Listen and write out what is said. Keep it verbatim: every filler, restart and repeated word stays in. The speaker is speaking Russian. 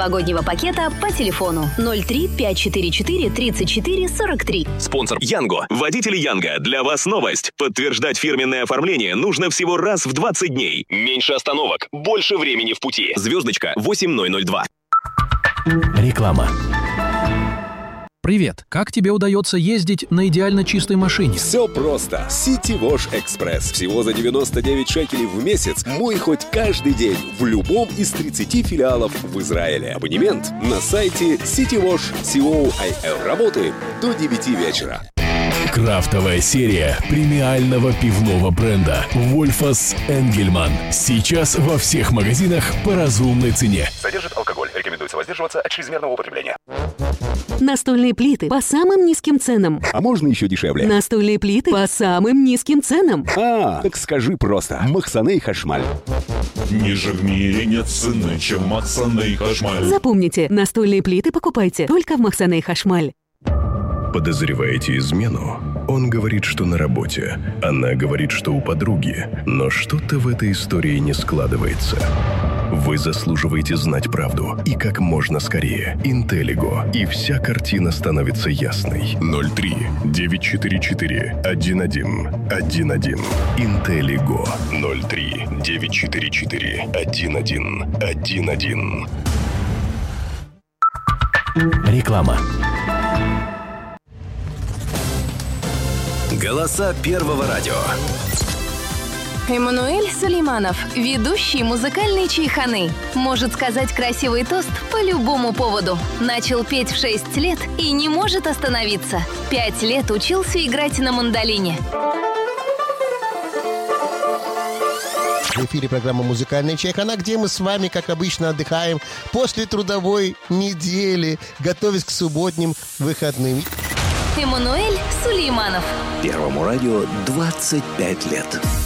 новогоднего пакета по телефону ноль три пять четыре четыре тридцать четыре сорок три. Спонсор Янго. Водители Янго. Для вас новость. Подтверждать фирменное оформление нужно всего раз в двадцать дней. Меньше остановок. Больше времени в пути. Звездочка восемь ноль ноль два. Реклама. Привет! Как тебе удается ездить на идеально чистой машине? Все просто. City Wash Express. Всего за девяносто девять шекелей в месяц. Мой хоть каждый день в любом из тридцати филиалов в Израиле. Абонемент на сайте citywash точка co. Работаем до девяти вечера. Крафтовая серия премиального пивного бренда Wolfas Engelmann. Сейчас во всех магазинах по разумной цене. Содержит алкоголь. Рекомендуется воздерживаться от чрезмерного употребления. Настольные плиты по самым низким ценам. А можно еще дешевле? Настольные плиты по самым низким ценам. А, так скажи просто. Махсаней Хашмаль. Ниже в мире нет цены, чем Махсаней Хашмаль. Запомните, настольные плиты покупайте только в Махсаней Хашмаль. Подозреваете измену? Он говорит, что на работе. Она говорит, что у подруги. Но что-то в этой истории не складывается. Вы заслуживаете знать правду. И как можно скорее. Интеллиго. И вся картина становится ясной. ноль три девять четыре четыре один один один один. Интеллиго. ноль три девять четыре четыре один один один один. Реклама. Голоса Первого радио. Эммануэль Сулейманов, ведущий музыкальной чайханы, может сказать красивый тост по любому поводу. Начал петь в шесть лет и не может остановиться. Пять лет учился играть на мандолине. В эфире программа «Музыкальная чайхана», где мы с вами, как обычно, отдыхаем после трудовой недели, готовясь к субботним выходным. Эммануэль Сулейманов. Первому радио двадцать пять лет.